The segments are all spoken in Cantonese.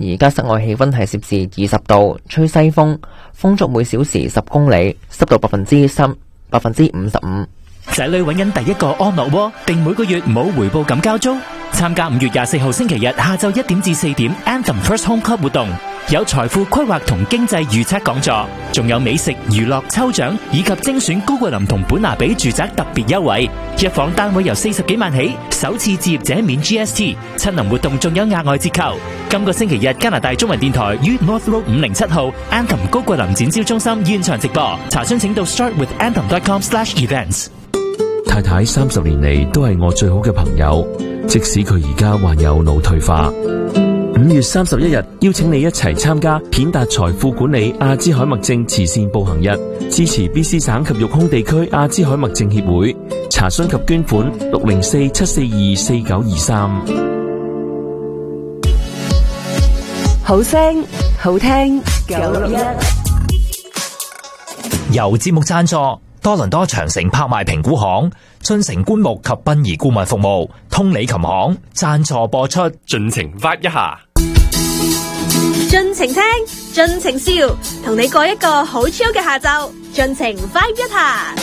而家室外氣溫係攝氏20度，吹西風，風速每小時10公里，濕度55%。 仔女揾緊第一個安樂窩，定每個月冇回報咁交租？參加5月24號星期日下晝1點至4點 Anthem First Home Club 活動，有財富規劃同經濟預測講座，仲有美食、娛樂、抽獎以及精選高貴林同本拿比住宅特別優惠。一房單位由40幾萬起，首次置業者免 GST， 親臨活動仲有額外折扣。今個星期日加拿大中文電台於 North Road 507號 Anthem 高貴林展銷中心現場直播，查詢請到 startwithanthem.com/events。 太太30年嚟都係我最好嘅朋友，即使佢而家患有腦退化。5月31日，邀請你一齊參加片達財富管理阿茲海默症慈善步行日，支持 BC 省及育空地區阿茲海默症協會。查詢及捐款604-742-4923。 好聲好聽961， 由節目贊助。多倫多長城拍賣評估行、進城棺木及殯儀顧問服務、通理琴行贊助播出。 盡情 vibe 一下， 盡情聽，盡情笑，同你過一個好 chill 嘅下晝，盡情 vibe 一下。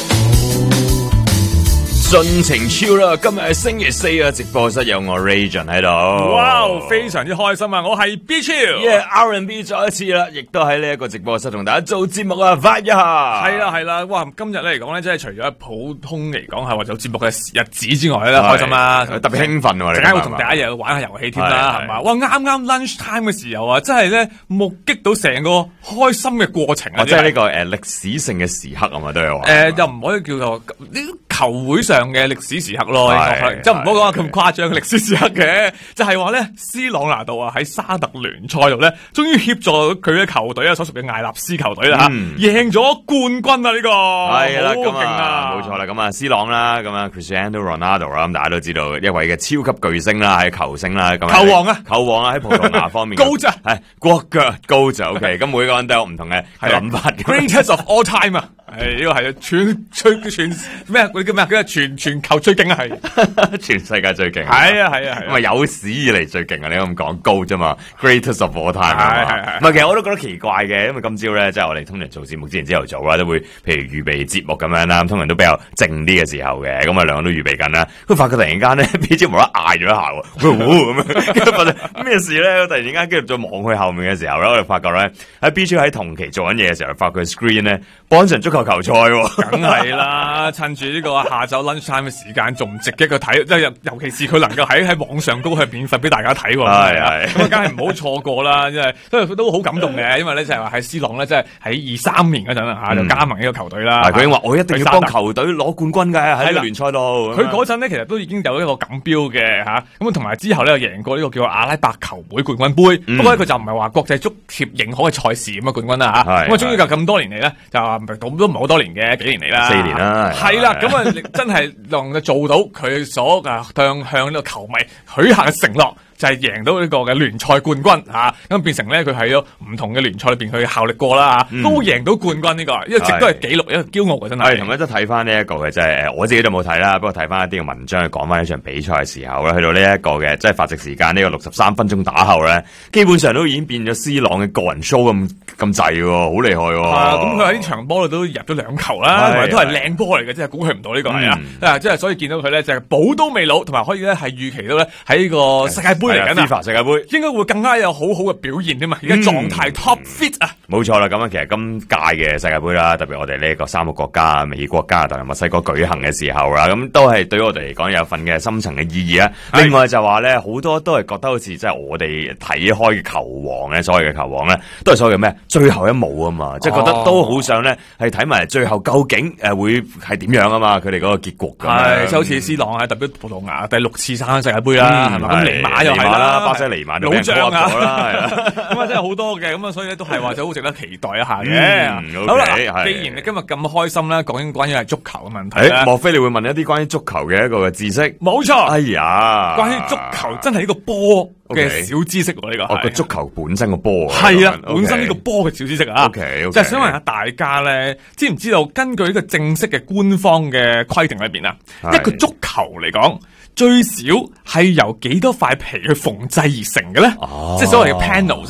盡情 chill 啦！今日係星期4啊，直播室有我 Rajan 喺度。 哇，非常之開心啊！我係 B Chill，R&B 再一次啦，亦都喺呢一個直播室同大家做節目啊 vibe 一下。 係啦，哇！今日咧嚟講咧，即係除咗普通嚟講係話有節目嘅日子之外咧，開心啦， 特別興奮喎！ 陣間會同大家又玩下遊戲添啦，係嘛？哇！啱 lunch time 嘅時候啊，真係咧目擊到成個開心嘅過程啊！ 即係呢個歷史性嘅時刻啊嘛，都係話。 又唔可以叫做呢球會上嘅歷史時刻咯，即係唔好講話咁誇張嘅歷史時刻嘅，就係話咧，C朗拿度啊喺沙特聯賽度咧，終於協助佢嘅球隊啊，所屬嘅艾納斯球隊啦吓，贏咗冠軍啊！呢個係啦， 好勁啊， 冇錯啦，咁啊 C朗啦，咁啊 Cristiano Ronaldo 啦，咁大家都知道一位嘅超級巨星啦，係球星啦，咁球王啊喺葡萄牙方面高咋， 係國腳高就 OK， 咁每個人都有唔同嘅諗法嘅 ，Greatest of all time 啊！係呢個係全咩？佢叫咩？佢係全球最勁啊！係全世界最勁。 係啊！咁啊有史以嚟最勁啊！你咁講高啫嘛 ，Greatest of all time。 係。 唔係，其實我都覺得奇怪嘅，因為今朝咧，即係我哋通常做節目之前朝頭早啦，都會譬如預備節目咁樣啦，通常都比較靜啲嘅時候嘅，咁啊兩個都預備緊啦。佢發覺突然間咧，B 超無啦嗌咗一下喎，咁樣，跟住發覺咩事咧？突然間跟住再望去後面嘅時候咧，我哋發覺咧喺 B 超喺同期做緊嘢嘅時候，發覺 screen 咧幫場足球球賽喎， 梗係啦！趁住呢個下晝 lunch time 嘅時間，仲唔值得去睇？即係尤其是佢能夠喺網上高係免費俾大家睇喎， 係咁梗係唔好錯過啦！因為都好感動嘅，因為咧就係話喺 C朗咧，即係喺23年嗰陣啊就加盟呢個球隊啦。 佢已經話我一定要幫球隊攞冠軍嘅喺聯賽度。 佢嗰陣咧其實都已經有一個錦標嘅嚇，咁同埋之後咧又贏過呢個叫阿拉伯球會冠軍杯。不過佢就唔係話國際足協認可嘅賽事咁嘅冠軍啦嚇。咁啊，終於就咁多年嚟咧，就都唔係好多年嘅，幾年嚟啦，4年啦。係啦，咁啊真係能夠做到佢所向呢個球迷許下嘅承諾。就係贏到呢個嘅聯賽冠軍嚇，咁變成咧佢喺咗唔同嘅聯賽裏邊去效力過啦嚇，都贏到冠軍呢個，一直都係紀錄，一個驕傲嘅真係。 係同埋都睇翻呢一個嘅，即係我自己就冇睇啦，不過睇翻一啲嘅文章去講翻呢場比賽嘅時候咧，去到呢一個嘅即係發值時間呢個63分鐘打後咧，基本上都已經變咗 C 朗嘅個人 show 咁滯喎，好厲害喎。 咁佢喺呢場波度都入咗2球啦，同埋都係靚波嚟嘅，真係估佢唔到呢個係啊，即係所以見到佢咧就係寶刀未老，同埋可以咧係預期到咧喺呢個世界盃嚟緊啊。 世界杯應該會更加有好好嘅表現添嘛，而家狀態 top fit 啊！ 冇錯啦，咁其實今屆嘅世界杯啦，特別我哋呢個3個國家，美國、加拿大同墨西哥舉行嘅時候啦，咁都係對於我哋嚟講有份嘅深層嘅意義啊。另外就話咧，好多都係覺得好似即係我哋睇開嘅球王咧，所謂嘅球王咧，都係所謂嘅咩最後一幕啊嘛，即係覺得都好想咧係睇埋最後究竟會係點樣啊嘛，佢哋嗰個結局咁。 係，即係好似 C 朗係代表葡萄牙第6次參世界杯啦，係嘛？咁尼馬又係啦， 巴西尼馬老將啊，咁啊真係好多嘅，咁啊所以咧都係話就好值得期待一下嘅。好啦，既然你今日咁開心啦，講緊關於係足球嘅問題咧， 莫非你會問一啲關於足球嘅一個嘅知識？ 冇錯。 哎呀， 關於足球真係呢個波嘅小知識喎，呢個個足球本身個波係啊，本身呢個波嘅小知識啊。 OK， 就係想問下大家咧，知唔知道根據呢個正式嘅官方嘅規定裏邊啊，一個足球嚟講，最少係由幾多塊皮去縫製而成嘅咧？即係所謂嘅 panels。